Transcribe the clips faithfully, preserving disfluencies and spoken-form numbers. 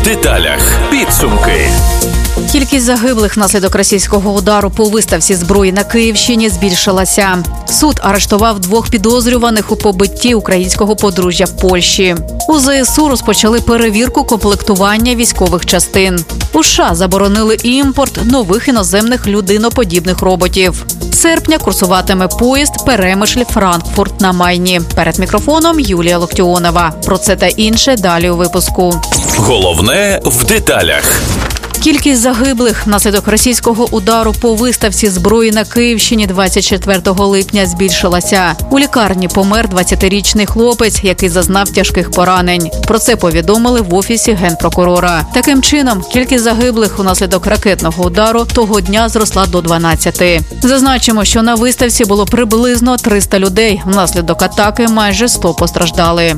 деталях. Підсумки. Кількість загиблих внаслідок російського удару по виставці зброї на Київщині збільшилася. Суд арештував двох підозрюваних у побитті українського подружжя в Польщі. У ЗСУ розпочали перевірку комплектування військових частин. У США заборонили імпорт нових іноземних людиноподібних роботів. З серпня курсуватиме поїзд Перемишль-Франкфурт на Майні. Перед мікрофоном Юлія Локтіонова. Про це та інше далі у випуску. Головне в деталях. Кількість загиблих внаслідок російського удару по виставці зброї на Київщині двадцять четвертого липня збільшилася. У лікарні помер двадцятирічний хлопець, який зазнав тяжких поранень. Про це повідомили в Офісі Генпрокурора. Таким чином, кількість загиблих внаслідок ракетного удару того дня зросла до дванадцяти. Зазначимо, що на виставці було приблизно триста людей. Внаслідок атаки майже сто постраждали.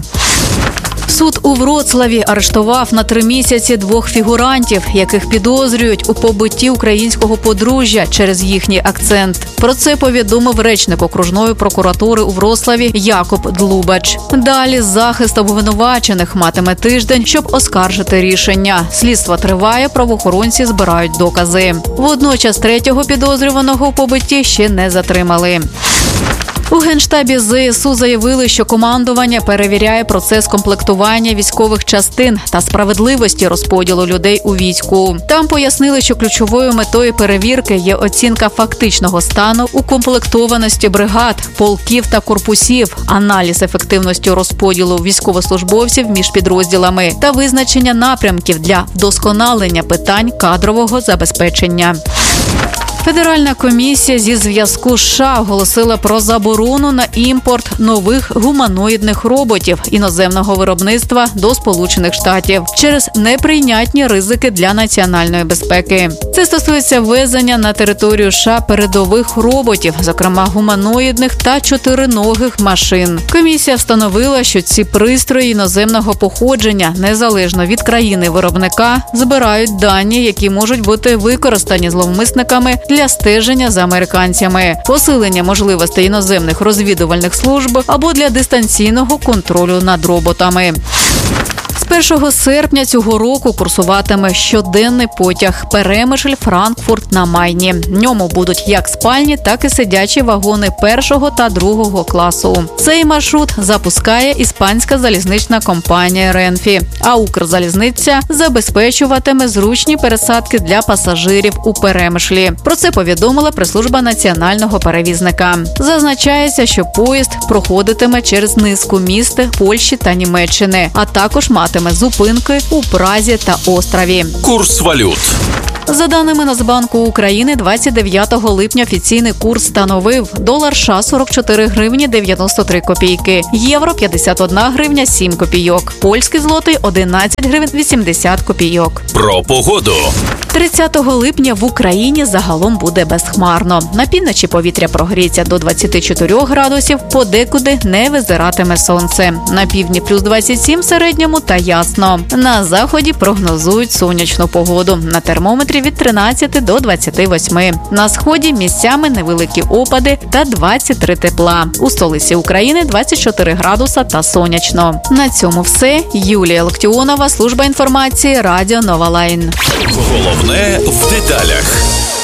Суд у Вроцлаві арештував на три місяці двох фігурантів, яких підозрюють у побитті українського подружжя через їхній акцент. Про це повідомив речник окружної прокуратури у Вроцлаві Якуб Длубач. Далі захист обвинувачених матиме тиждень, щоб оскаржити рішення. Слідство триває, правоохоронці збирають докази. Водночас третього підозрюваного у побитті ще не затримали. У Генштабі ЗСУ заявили, що командування перевіряє процес комплектування військових частин та справедливості розподілу людей у війську. Там пояснили, що ключовою метою перевірки є оцінка фактичного стану укомплектованості бригад, полків та корпусів, аналіз ефективності розподілу військовослужбовців між підрозділами та визначення напрямків для вдосконалення питань кадрового забезпечення. Федеральна комісія зі зв'язку США оголосила про заборону на імпорт нових гуманоїдних роботів іноземного виробництва до Сполучених Штатів через неприйнятні ризики для національної безпеки. Це стосується ввезення на територію США передових роботів, зокрема гуманоїдних та чотириногих машин. Комісія встановила, що ці пристрої іноземного походження, незалежно від країни-виробника, збирають дані, які можуть бути використані зловмисниками для стеження за американцями, посилення можливостей іноземних розвідувальних служб або для дистанційного контролю над роботами. З першого серпня цього року курсуватиме щоденний потяг Перемишль-Франкфурт на Майні. В ньому будуть як спальні, так і сидячі вагони першого та другого класу. Цей маршрут запускає іспанська залізнична компанія Ренфі, а Укрзалізниця забезпечуватиме зручні пересадки для пасажирів у Перемишлі. Про це повідомила прес-служба національного перевізника. Зазначається, що поїзд проходитиме через низку міст Польщі та Німеччини, а також матиме зупинки у Празі та Острові. Курс валют. За даними Нацбанку України, двадцять дев'ятого липня офіційний курс становив долар США сорок чотири гривні дев'яносто три копійки, євро п'ятдесят одна гривня сім копійок, польський злотий одинадцять гривень вісімдесят копійок. Про погоду. тридцятого липня в Україні загалом буде безхмарно. На півночі повітря прогріється до двадцяти чотирьох градусів, подекуди не визиратиме сонце. На півдні плюс двадцять сім в середньому та ясно. На заході прогнозують сонячну погоду. На термометрі від тринадцяти до двадцяти восьми. На сході місцями невеликі опади та двадцять три тепла. У столиці України двадцять чотири градуса та сонячно. На цьому все. Юлія Локтіонова, служба інформації, Радіо Нова Лайн. Головне в деталях.